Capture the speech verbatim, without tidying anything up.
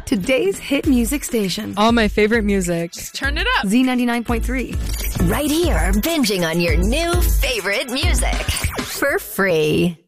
Today's hit music station. All my favorite music. Turn it up. Z ninety-nine point three. Right here, binging on your new favorite music for free.